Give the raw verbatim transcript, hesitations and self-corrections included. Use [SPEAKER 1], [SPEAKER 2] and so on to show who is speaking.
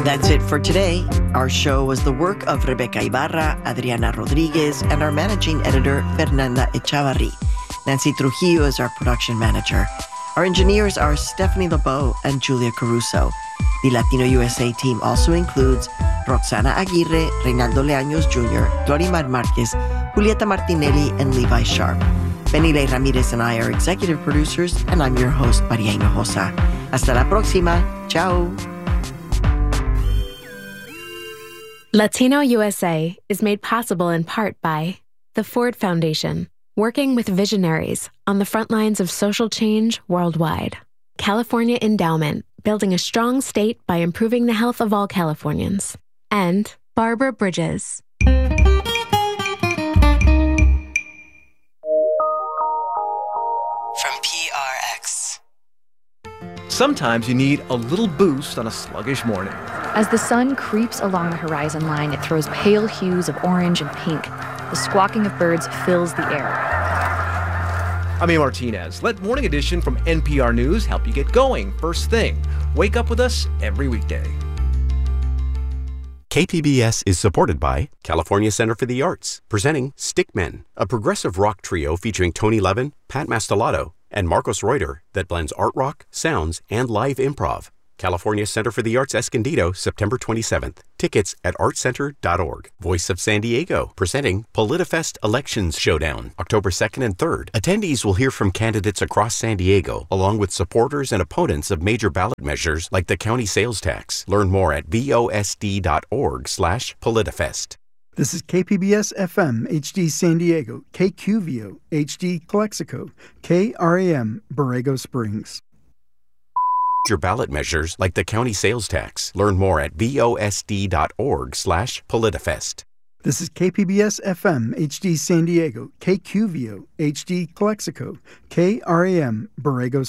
[SPEAKER 1] That's it for today. Our show was the work of Rebecca Ibarra, Adriana Rodriguez, and our managing editor, Fernanda Echavarri. Nancy Trujillo is our production manager. Our engineers are Stephanie LeBeau and Julia Caruso. The Latino U S A team also includes Roxana Aguirre, Reynaldo Leaños Junior, Glorimar Marquez, Julieta Martinelli, and Levi Sharp. Benile Ramirez and I are executive producers, and I'm your host, Maria Hinojosa. Hasta la próxima. Ciao.
[SPEAKER 2] Latino U S A is made possible in part by the Ford Foundation, working with visionaries on the front lines of social change worldwide. California Endowment, building a strong state by improving the health of all Californians. And Barbara Bridges.
[SPEAKER 3] From P R X.
[SPEAKER 4] Sometimes you need a little boost on a sluggish morning.
[SPEAKER 5] As the sun creeps along the horizon line, it throws pale hues of orange and pink. The squawking of birds fills the air.
[SPEAKER 4] I'm A. Martinez. Let Morning Edition from N P R News help you get going first thing. Wake up with us every weekday.
[SPEAKER 6] K P B S is supported by California Center for the Arts, presenting Stickmen, a progressive rock trio featuring Tony Levin, Pat Mastelotto, and Marcos Reuter that blends art rock, sounds, and live improv. California Center for the Arts Escondido, September twenty-seventh. Tickets at art center dot org. Voice of San Diego, presenting PolitiFest Elections Showdown, October second and third. Attendees will hear from candidates across San Diego, along with supporters and opponents of major ballot measures like the county sales tax. Learn more at V O S D dot org slash PolitiFest.
[SPEAKER 7] This is K P B S F M H D San Diego, K Q V O H D Calexico, K R A M Borrego Springs.
[SPEAKER 6] Your ballot measures like the county sales tax. Learn more at V O S D dot org slash PolitiFest.
[SPEAKER 7] This is K P B S F M H D San Diego, K Q V O H D Calexico, K R A M Borrego